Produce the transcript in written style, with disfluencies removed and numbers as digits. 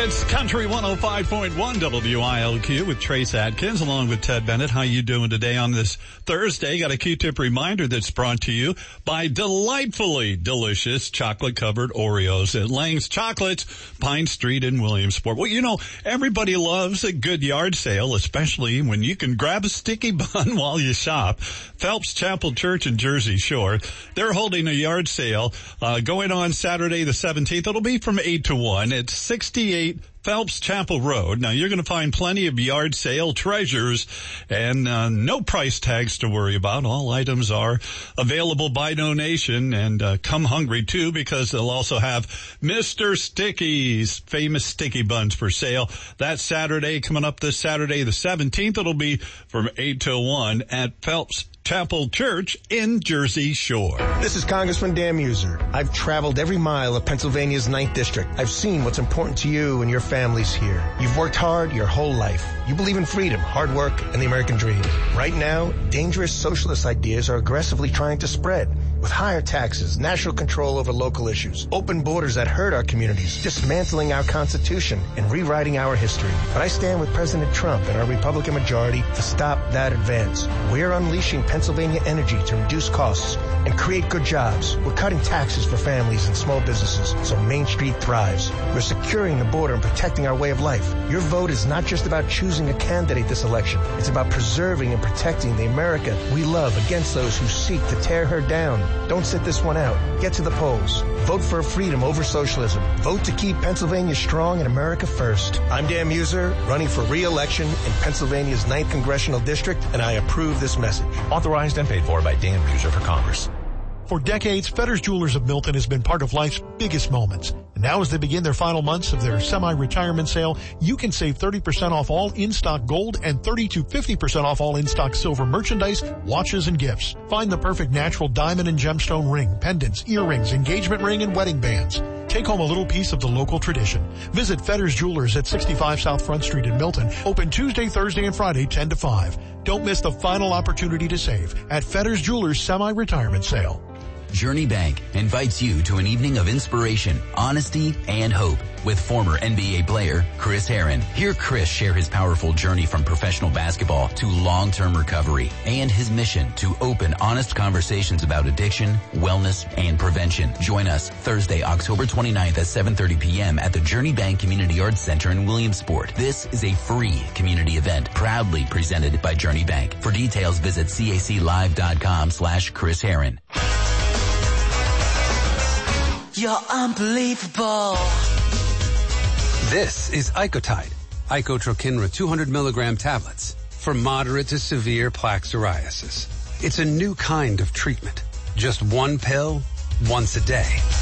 It's Country 105.1 WILQ with Trace Adkins along with Ted Bennett. How you doing today on this Thursday? Got a Q-tip reminder that's brought to you by delightfully delicious chocolate-covered Oreos at Lang's Chocolates, Pine Street in Williamsport. Well, you know, everybody loves a good yard sale, especially when you can grab a sticky bun while you shop. Phelps Chapel Church in Jersey Shore, they're holding a yard sale going on Saturday the 17th. It'll be from 8 to 1. It's 68 Phelps Chapel Road. Now, you're going to find plenty of yard sale treasures and no price tags to worry about. All items are available by donation, and come hungry, too, because they'll also have Mr. Sticky's famous sticky buns for sale. That's Saturday, coming up this Saturday the 17th. It'll be from 8 to 1 at Phelps Chapel Church in Jersey Shore. This is Congressman Dan Muser. I've traveled every mile of Pennsylvania's 9th District. I've seen what's important to you and your families here. You've worked hard your whole life. You believe in freedom, hard work, and the American dream. Right now, dangerous socialist ideas are aggressively trying to spread. With higher taxes, national control over local issues, open borders that hurt our communities, dismantling our Constitution, and rewriting our history. But I stand with President Trump and our Republican majority to stop that advance. We're unleashing Pennsylvania energy to reduce costs and create good jobs. We're cutting taxes for families and small businesses so Main Street thrives. We're securing the border and protecting our way of life. Your vote is not just about choosing a candidate this election. It's about preserving and protecting the America we love against those who seek to tear her down. Don't sit this one out. Get to the polls. Vote for freedom over socialism. Vote to keep Pennsylvania strong and America first. I'm Dan Muser, running for re-election in Pennsylvania's 9th Congressional District, and I approve this message. Authorized and paid for by Dan Muser for Congress. For decades, Fetters Jewelers of Milton has been part of life's biggest moments. And now as they begin their final months of their semi-retirement sale, you can save 30% off all in-stock gold and 30 to 50% off all in-stock silver merchandise, watches, and gifts. Find the perfect natural diamond and gemstone ring, pendants, earrings, engagement ring, and wedding bands. Take home a little piece of the local tradition. Visit Fetters Jewelers at 65 South Front Street in Milton. Open Tuesday, Thursday, and Friday, 10 to 5. Don't miss the final opportunity to save at Fetters Jewelers Semi-Retirement Sale. Journey Bank invites you to an evening of inspiration, honesty, and hope with former NBA player Chris Herron. Hear Chris share his powerful journey from professional basketball to long-term recovery and his mission to open, honest conversations about addiction, wellness, and prevention. Join us Thursday, October 29th at 7:30 p.m. at the Journey Bank Community Arts Center in Williamsport. This is a free community event proudly presented by Journey Bank. For details, visit caclive.com/Chris Herron. You're unbelievable. This is Icotide, Icotrokinra 200 milligram tablets for moderate to severe plaque psoriasis. It's a new kind of treatment. Just one pill, once a day.